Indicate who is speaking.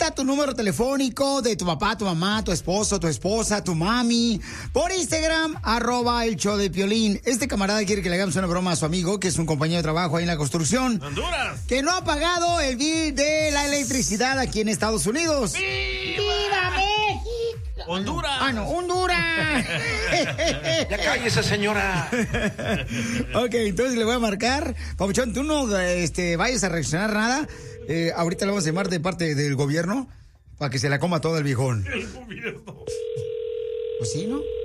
Speaker 1: Deposita tu número telefónico de tu papá, tu mamá, tu esposo, tu esposa, tu mami, por Instagram, @el show de Piolín. Este camarada quiere que le hagamos una broma a su amigo, que es un compañero de trabajo ahí en la construcción.
Speaker 2: ¡Honduras!
Speaker 1: Que no ha pagado el bill de la electricidad aquí en Estados Unidos.
Speaker 2: ¡Viva
Speaker 1: México!
Speaker 2: ¡Honduras!
Speaker 1: Ah, no, Honduras.
Speaker 3: Ya cállese, señora.
Speaker 1: Ok, entonces le voy a marcar. Papuchón, tú no vayas a reaccionar nada. Ahorita le vamos a llamar de parte del gobierno para que se la coma todo el viejón.
Speaker 2: El gobierno.
Speaker 1: Pues sí, ¿no?